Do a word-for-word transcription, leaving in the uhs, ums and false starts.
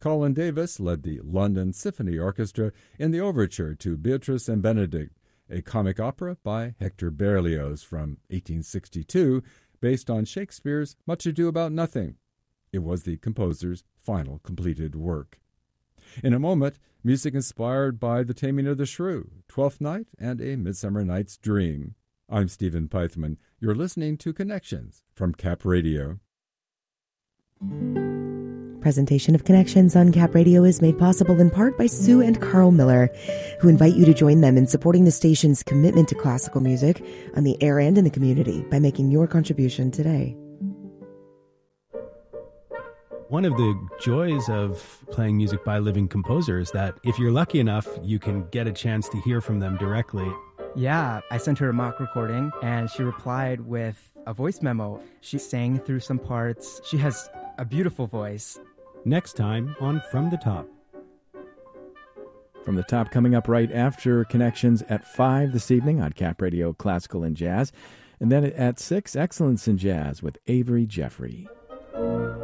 Colin Davis led the London Symphony Orchestra in the overture to Beatrice and Benedict, a comic opera by Hector Berlioz from eighteen sixty-two, based on Shakespeare's Much Ado About Nothing. It was the composer's final completed work. In a moment, music inspired by The Taming of the Shrew, Twelfth Night, and A Midsummer Night's Dream. I'm Stephen Pythman. You're listening to Connections from Cap Radio. Presentation of Connections on Cap Radio is made possible in part by Sue and Carl Miller, who invite you to join them in supporting the station's commitment to classical music on the air and in the community by making your contribution today. One of the joys of playing music by living composers is that if you're lucky enough, you can get a chance to hear from them directly. Yeah, I sent her a mock recording, and she replied with a voice memo. She sang through some parts. She has a beautiful voice. Next time on From the Top. From the Top coming up right after Connections at five this evening on Cap Radio Classical and Jazz. And then at six, Excellence in Jazz with Avery Jeffrey.